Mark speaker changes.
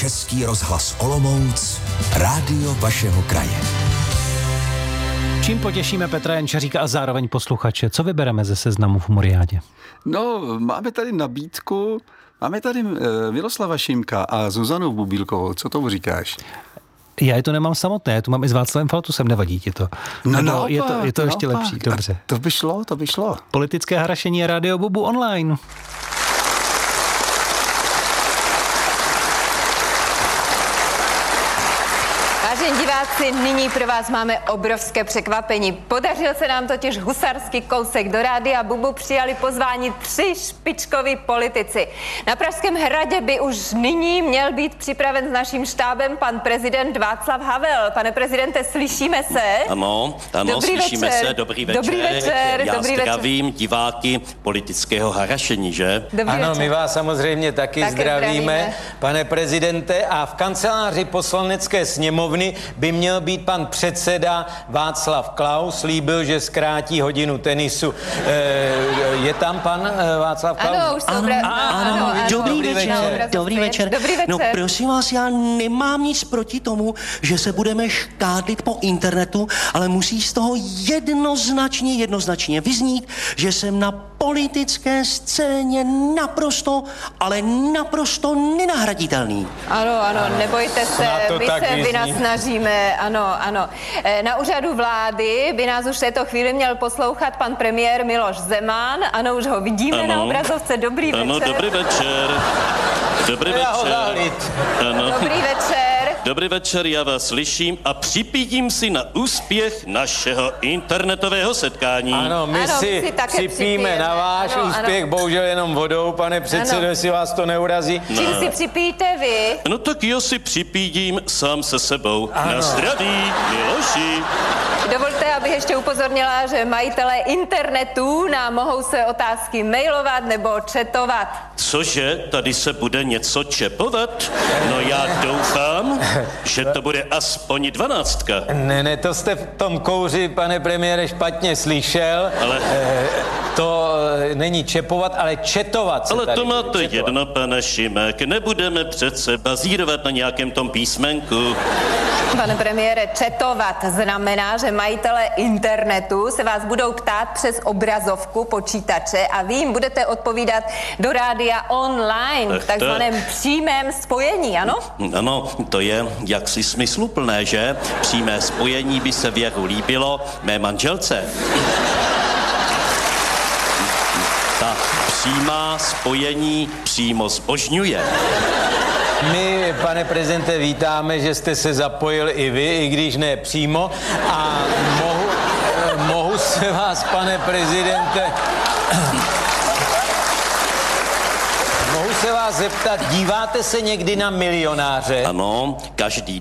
Speaker 1: Český rozhlas Olomouc, rádio vašeho kraje.
Speaker 2: Čím potěšíme Petra Jančaříka a zároveň posluchače? Co vybereme ze seznamu v Humoriádě?
Speaker 3: No, máme tady nabídku, máme tady Miroslava Šimka a Zuzanu Bubílkovou. Co tomu říkáš?
Speaker 2: Já je to nemám samotné, já tu mám i s Václavem Faltusem, nevadí ti to?
Speaker 3: No,
Speaker 2: no je to ještě lepší, dobře.
Speaker 3: To by šlo.
Speaker 2: Politické harašení a Rádio Bubu online.
Speaker 4: Vážení diváci, nyní pro vás máme obrovské překvapení. Podařil se nám totiž husarský kousek. Do Rádia Bubu přijali pozvání 3 špičkoví politici. Na Pražském hradě by už nyní měl být připraven s naším štábem pan prezident Václav Havel. Pane prezidente, slyšíme se?
Speaker 5: Ano, slyšíme
Speaker 4: večer.
Speaker 5: se. Dobrý večer. Já zdravím diváky politického harašení, že?
Speaker 6: Ano, my vás samozřejmě taky zdravíme, pane prezidente, a v kanceláři Poslanecké sněmovny by měl být pan předseda Václav Klaus, slíbil, že zkrátí hodinu tenisu. Je tam pan Václav Klaus?
Speaker 4: Ano, už ano.
Speaker 5: Dobrý večer. No prosím vás, já nemám nic proti tomu, že se budeme škádlit po internetu, ale musí z toho jednoznačně vyznít, že jsem na politické scéně naprosto, ale naprosto nenahraditelný.
Speaker 4: Ano, nebojte se, my se vynasnažíme, ano. Na úřadu vlády by nás už v této chvíli měl poslouchat pan premiér Miloš Zeman. Ano, už ho vidíme na obrazovce. Dobrý večer.
Speaker 5: Ano, dobrý večer. Dobrý
Speaker 4: večer.
Speaker 5: Dobrý večer, já vás slyším a připídím si na úspěch našeho internetového setkání.
Speaker 6: Ano, my si připijeme na váš úspěch, bohužel jenom vodou, pane předsedo, jestli vás to neurazí.
Speaker 4: Čím si připijete vy?
Speaker 5: No tak já si připídím sám se sebou. Na zdraví, Miloši.
Speaker 4: Dovolte, abych ještě upozornila, že majitelé internetu nám mohou se otázky mailovat nebo chatovat.
Speaker 5: Cože, tady se bude něco čepovat? No já doufám, že to bude aspoň 12.
Speaker 6: Ne, to jste v tom kouři, pane premiére, špatně slyšel.
Speaker 5: Ale...
Speaker 6: To není čepovat, ale četovat.
Speaker 5: Ale to máte jedno, pane Šimek. Nebudeme přece bazírovat na nějakém tom písmenku.
Speaker 4: Pane premiére, chatovat znamená, že majitelé internetu se vás budou ptát přes obrazovku počítače a vy jim budete odpovídat do rádia online, v takzvaném přímém spojení, ano?
Speaker 5: Ano, to je jaksi smysluplné, že? Přímé spojení by se Věru líbilo mé manželce. Ta přímá spojení přímo zbožňuje.
Speaker 6: My, pane prezidente, vítáme, že jste se zapojil i vy, i když ne přímo. A mohu se vás, pane prezidente... Mohu se vás zeptat, díváte se někdy na Milionáře?
Speaker 5: Ano, každý